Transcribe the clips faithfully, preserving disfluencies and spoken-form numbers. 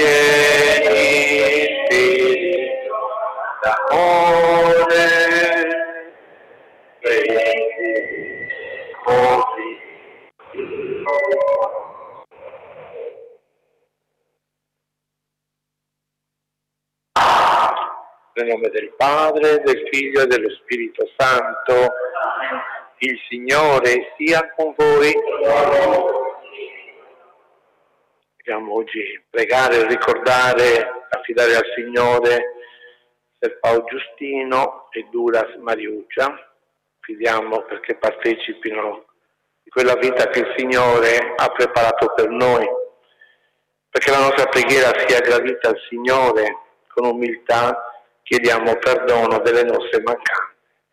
vieni Spirito d'amore, prendi così. Nel nome del Padre, del Figlio e dello Spirito Santo. Il Signore sia con voi. Vogliamo oggi pregare, ricordare, affidare al Signore Ser Paolo Giustino e Duras Mariuccia. Fidiamo perché partecipino di quella vita che il Signore ha preparato per noi, perché la nostra preghiera sia gradita al Signore. Con umiltà chiediamo perdono delle nostre mancanze.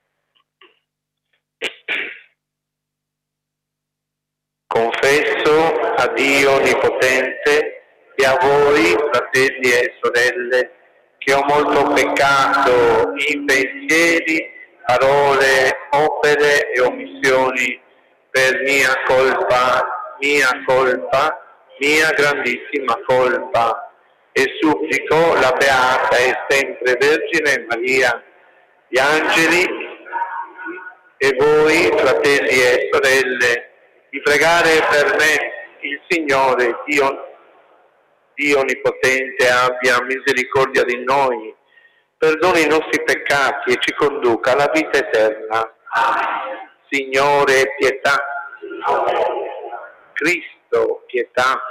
Confesso a Dio Onnipotente e a voi, fratelli e sorelle, che ho molto peccato in pensieri, parole, opere e omissioni, per mia colpa, mia colpa, mia grandissima colpa, e supplico la Beata e sempre Vergine Maria, gli angeli e voi, fratelli e sorelle, di pregare per me. Il Signore, Dio, Dio Onnipotente, abbia misericordia di noi, perdoni i nostri peccati e ci conduca alla vita eterna. Amen. Signore, pietà. Cristo, pietà.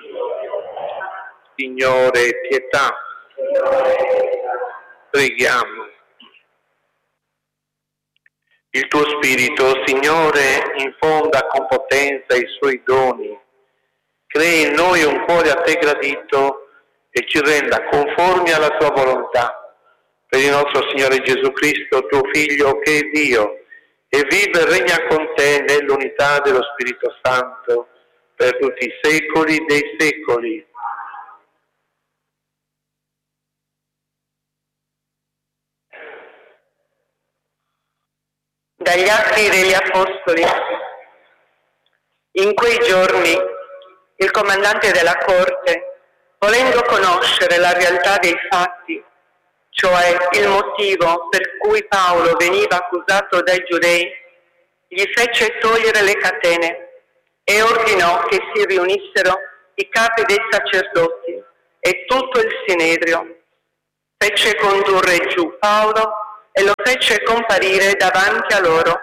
Signore, pietà. Preghiamo. Il tuo Spirito, Signore, infonda con potenza i suoi doni, crei in noi un cuore a te gradito e ci renda conformi alla tua volontà. Per il nostro Signore Gesù Cristo, tuo Figlio, che è Dio, e vive e regna con te nell'unità dello Spirito Santo, per tutti i secoli dei secoli. Dagli Atti degli Apostoli. In quei giorni il comandante della corte, volendo conoscere la realtà dei fatti, cioè il motivo per cui Paolo veniva accusato dai giudei, gli fece togliere le catene e ordinò che si riunissero i capi dei sacerdoti e tutto il Sinedrio. Fece condurre giù Paolo e lo fece comparire davanti a loro.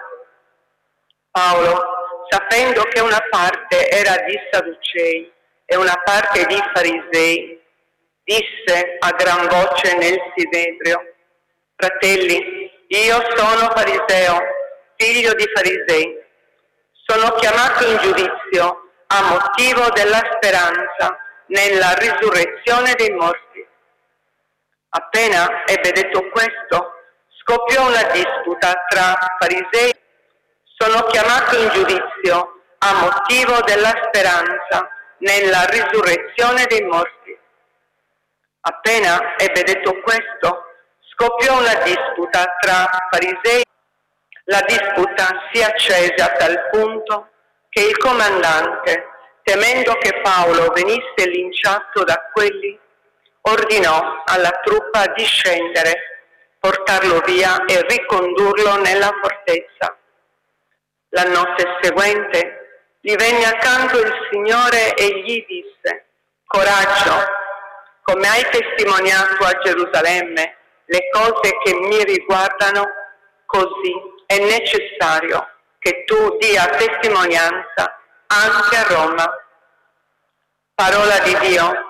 Paolo, sapendo che una parte era di Sadducei e una parte di Farisei, disse a gran voce nel Sinedrio: fratelli, io sono fariseo, figlio di farisei. Sono chiamato in giudizio a motivo della speranza nella risurrezione dei morti. Appena ebbe detto questo, scoppiò una disputa tra farisei. Sono chiamato in giudizio a motivo della speranza nella risurrezione dei morti. Appena ebbe detto questo, scoppiò una disputa tra farisei. La disputa si accese a tal punto che il comandante, temendo che Paolo venisse linciato da quelli, ordinò alla truppa di scendere, portarlo via e ricondurlo nella fortezza. La notte seguente gli venne accanto il Signore e gli disse: coraggio, come hai testimoniato a Gerusalemme le cose che mi riguardano, così è necessario che tu dia testimonianza anche a Roma. Parola di Dio.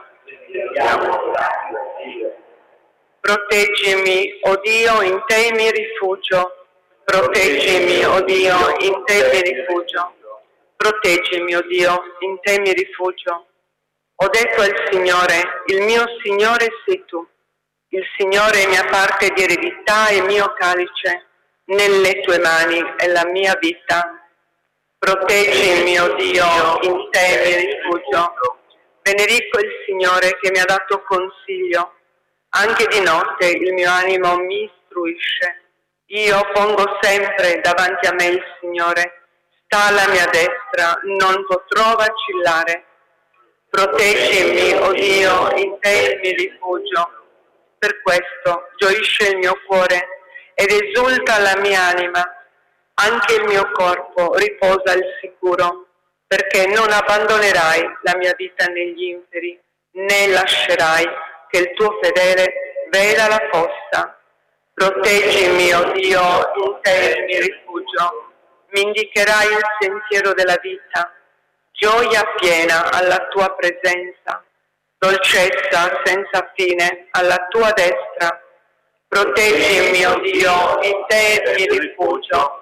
Proteggimi, o Dio, in te mi rifugio. Proteggimi, o Dio, in te mi rifugio. Proteggimi, o Dio, in te mi rifugio. Ho detto al Signore: il mio Signore sei tu. Il Signore è mia parte di eredità e mio calice. Nelle tue mani è la mia vita. Proteggimi, o Dio, in te mi rifugio. Benedico il Signore che mi ha dato consiglio. Anche di notte il mio animo mi istruisce. Io pongo sempre davanti a me il Signore. Sta alla mia destra, non potrò vacillare. Proteggimi, o Dio, in te mi rifugio. Per questo gioisce il mio cuore ed esulta la mia anima. Anche il mio corpo riposa al sicuro, perché non abbandonerai la mia vita negli inferi, né lascerai che il tuo fedele veda la fossa. Proteggimi, o Dio, in te mi rifugio. Mi indicherai il sentiero della vita. Gioia piena alla tua presenza, dolcezza senza fine alla tua destra. Proteggimi, o Dio, in te mi rifugio.